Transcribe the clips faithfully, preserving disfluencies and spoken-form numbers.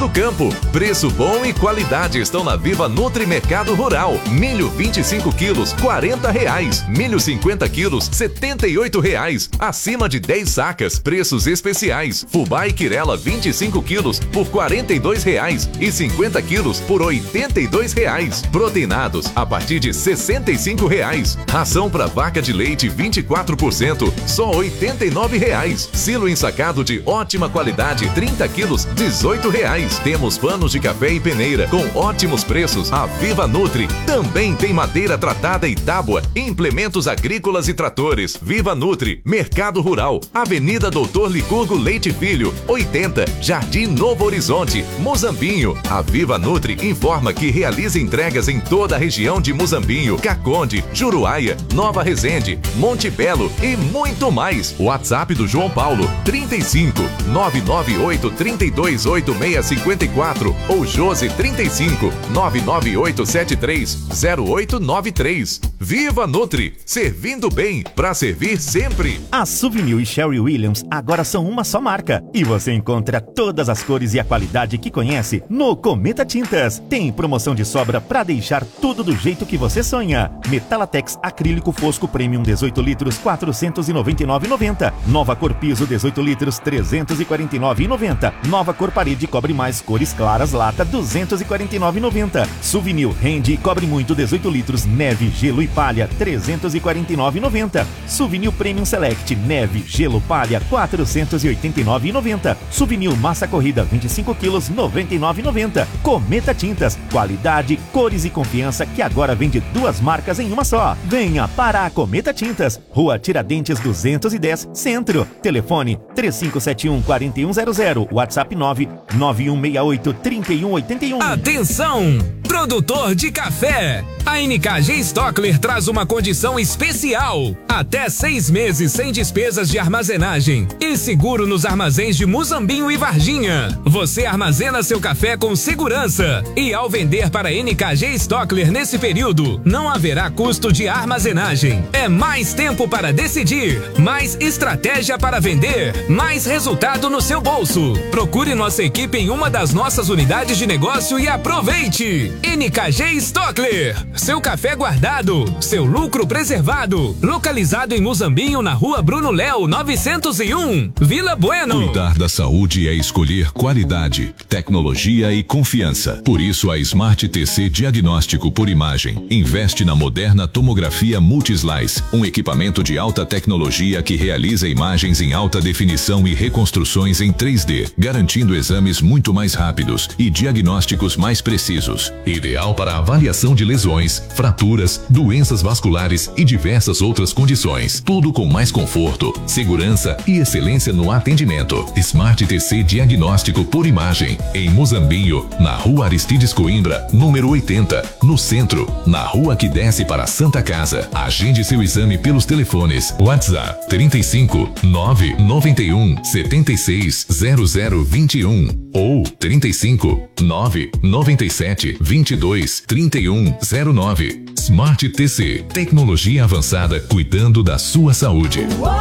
do campo. Preço bom e qualidade estão na Viva Nutri Mercado Rural. Milho vinte e cinco quilos, quarenta reais. Milho cinquenta quilos, setenta e oito reais. Acima de dez sacas, preços especiais. Fubá e Quirela vinte e cinco quilos por quarenta e dois reais e cinquenta quilos por oitenta e dois reais. Proteinados a partir de sessenta e cinco reais. Ração para vaca de leite vinte e quatro por cento, só oitenta e nove reais. Silo ensacado de ótima qualidade trinta quilos, dezoito reais. Temos panos de café e peneira com ótimos preços. A Viva Nutri também tem madeira tratada e tábua, implementos agrícolas e tratores. Viva Nutri, Mercado Rural, Avenida Doutor Licurgo Leite Filho, oitenta, Jardim Novo Horizonte, Muzambinho. A Viva Nutri informa que realiza entregas em toda a região de Muzambinho, Caconde, Juruáia, Nova Resende, Monte Belo e muito mais. WhatsApp do João Paulo, trinta e cinco, nove nove oito, trinta e dois, oito seis cinco quatro ou Josi trinta e cinco, nove nove oito sete três, zero oito nove três. Viva Nutri, servindo bem para servir sempre. A Souvenir e Sherry Williams agora são uma só marca e você encontra todas as cores e a qualidade que conhece no Cometa Tintas. Tem promoção de sobra para deixar tudo do jeito que você sonha. Metalatex acrílico fosco Premium dezoito litros, quatrocentos e noventa e nove reais e noventa centavos. Nova cor piso dezoito litros, trezentos e quarenta e nove reais e noventa centavos. Nova cor parede cobre mais cores claras lata, duzentos e quarenta e nove reais e noventa centavos. Souvenir rende e cobre muito dezoito litros, neve, gelo e palha, trezentos e quarenta e nove reais e noventa centavos. Souvenir Premium Select, neve, gelo, palha, quatrocentos e oitenta e nove reais e noventa centavos. Souvenir massa corrida vinte e cinco quilos, noventa e nove reais e noventa centavos. Cometa Tintas, qualidade, cores e confiança que agora vende duas marcas em uma só. Venha para a Cometa Tintas, Rua Tiradentes duzentos e dez, Centro. Telefone três cinco sete um, quatro um zero zero, WhatsApp nove nove um seis oito, três um oito um. Atenção, produtor de café! A N K G Stockler traz uma condição especial. Até seis meses sem despesas de armazenagem e seguro nos armazéns de Muzambinho e Varginha. Você armazena seu café com segurança e ao vender para a N K G Stockler nesse período, não haverá custo de armazenagem. É mais tempo para decidir, mais estratégia para vender, mais resultado no seu bolso. Procure nossa equipe em uma das nossas unidades de negócio e aproveite. N K G Stockler. Seu café guardado, seu lucro preservado. Localizado em Muzambinho, na Rua Bruno Léo, novecentos e um, Vila Bueno. Cuidar da saúde é escolher qualidade, tecnologia e confiança. Por isso, a Smart T C Diagnóstico por Imagem investe na moderna tomografia Multislice, um equipamento de alta tecnologia que realiza imagens em alta definição e reconstruções em três D, garantindo exames muito mais rápidos e diagnósticos mais precisos. Ideal para avaliação de lesões, fraturas, doenças vasculares e diversas outras condições. Tudo com mais conforto, segurança e excelência no atendimento. Smart T C Diagnóstico por Imagem, em Muzambinho, na Rua Aristides Coimbra, número oitenta, no centro, na rua que desce para Santa Casa. Agende seu exame pelos telefones WhatsApp trinta e cinco, nove nove um, sete seis, zero zero dois um ou trinta e cinco, nove nove sete, vinte e dois, trinta e um, zero nove. Smart T C, tecnologia avançada cuidando da sua saúde.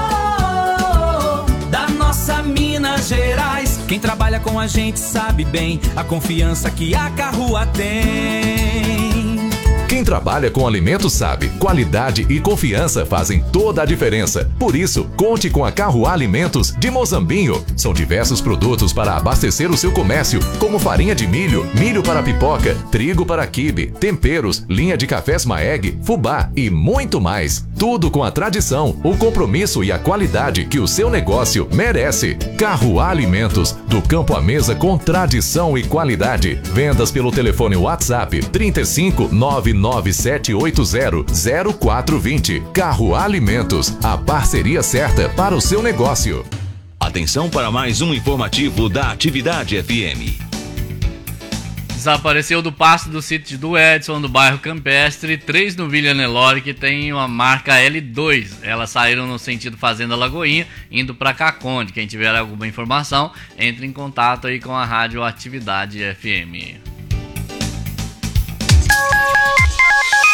Uou, da nossa Minas Gerais, quem trabalha com a gente sabe bem a confiança que a Carrua tem. Quem trabalha com alimentos sabe, qualidade e confiança fazem toda a diferença. Por isso, conte com a Carruá Alimentos de Muzambinho. São diversos produtos para abastecer o seu comércio, como farinha de milho, milho para pipoca, trigo para quibe, temperos, linha de cafés Maeg, fubá e muito mais. Tudo com a tradição, o compromisso e a qualidade que o seu negócio merece. Carruá Alimentos, do campo à mesa com tradição e qualidade. Vendas pelo telefone WhatsApp trinta e cinco, nove nove sete oito zero, zero quatro dois zero. Carruá Alimentos, a parceria certa para o seu negócio. Atenção para mais um informativo da Atividade F M. Desapareceu do pasto do sítio do Edson, do bairro Campestre, três no Vila Nelore que tem uma marca L dois. Elas saíram no sentido Fazenda Lagoinha, indo para Caconde. Quem tiver alguma informação, entre em contato aí com a Rádio Atividade F M.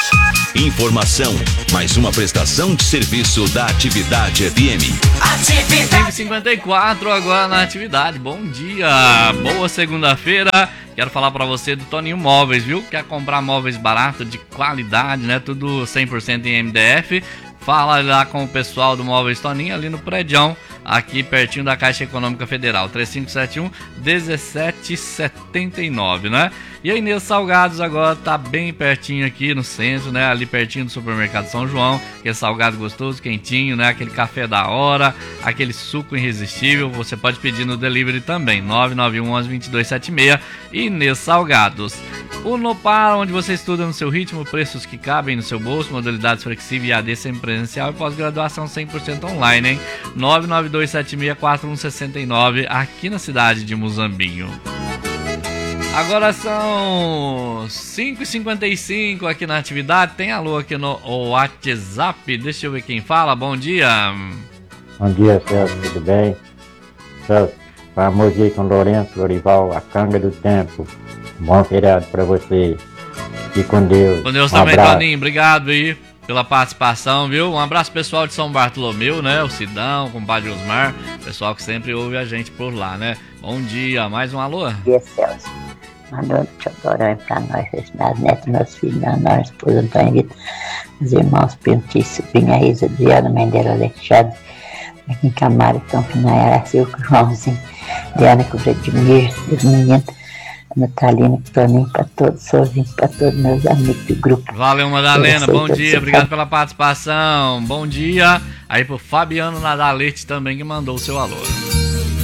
Informação, mais uma prestação de serviço da Atividade F M. Atividade cinco e cinquenta e quatro agora na Atividade. Bom dia, boa segunda-feira. Quero falar pra você do Toninho Móveis, viu? Quer comprar móveis baratos, de qualidade, né? Tudo cem por cento em M D F. Fala lá com o pessoal do Móveis Toninho, ali no prédião, aqui pertinho da Caixa Econômica Federal, três cinco sete um, um sete sete nove, né? E a Inês Salgados agora tá bem pertinho aqui no centro, né? Ali pertinho do Supermercado São João, aquele salgado gostoso, quentinho, né? Aquele café da hora, aquele suco irresistível. Você pode pedir no delivery também, nove nove um, onze, vinte e dois setenta e seis, Inês Salgados. O Nopar, onde você estuda no seu ritmo, preços que cabem no seu bolso, modalidades flexíveis, E A D sempre presencial e pós-graduação cem por cento online, hein? nove nove dois sete seis, quatro um seis nove, aqui na cidade de Muzambinho. Agora são cinco e cinquenta e cinco aqui na Atividade. Tem alô aqui no WhatsApp. Deixa eu ver quem fala. Bom dia. Bom dia, Celso. Tudo bem? Celso, vamos ir com Lourenço Lorival, a Canga do Tempo. Bom feriado pra você. E com Deus. Com Deus um também, abraço. Toninho. Obrigado aí pela participação, viu? Um abraço pessoal de São Bartolomeu, né? O Sidão, o compadre Osmar. Pessoal que sempre ouve a gente por lá, né? Bom dia. Mais um alô. Bom dia, Celso. Mandou chocorão pra nós, as netas, meus filhos, nós, esposa Antônio Vitor, os irmãos Pinti, sobrinha Isa, Adriana, mãe dela, Alexandre, aqui em Camargo, então, Finayara, Silco, Joãozinho, Diana, com o Vladimir, os meninos, Natalina, Toninho, pra todos, Sozinho, pra todos meus amigos do grupo. Valeu, Madalena, bom dia, obrigado pela participação, bom dia. Aí pro Fabiano Nadalete também, que mandou o seu alô.